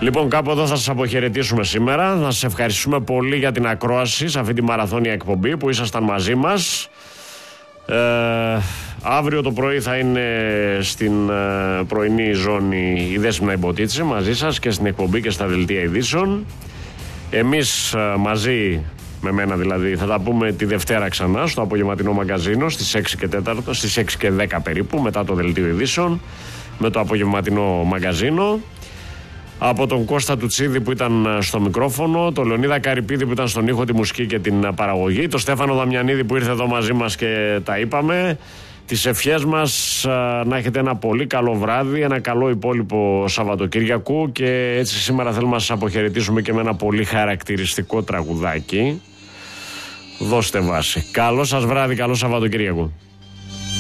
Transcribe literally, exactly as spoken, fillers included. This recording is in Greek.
Λοιπόν, κάπου εδώ θα σας αποχαιρετήσουμε σήμερα. Να σας ευχαριστούμε πολύ για την ακρόαση σε αυτή τη μαραθώνια εκπομπή που ήσασταν μαζί μας. Ε, αύριο το πρωί θα είναι στην ε, πρωινή ζώνη η Δέσποινα Ιμποτίτση μαζί σας και στην εκπομπή και στα δελτία ειδήσεων. Εμείς ε, μαζί με μένα δηλαδή θα τα πούμε τη Δευτέρα ξανά στο απογευματινό μαγκαζίνο στις έξι και τέσσερα, στις έξι και δέκα περίπου, μετά το δελτίο ειδήσεων, με το απογευματινό μαγκαζίνο. Από τον Κώστα Τουτσίδη που ήταν στο μικρόφωνο, τον Λεωνίδα Καρυπίδη που ήταν στον ήχο, τη μουσική και την παραγωγή, τον Στέφανο Δαμιανίδη που ήρθε εδώ μαζί μας και τα είπαμε. Τις ευχές μας να έχετε ένα πολύ καλό βράδυ, ένα καλό υπόλοιπο Σαββατοκύριακου, και έτσι σήμερα θέλουμε να σας αποχαιρετήσουμε και με ένα πολύ χαρακτηριστικό τραγουδάκι. Δώστε βάση. Καλό σας βράδυ, καλό Σαββατοκύριακο.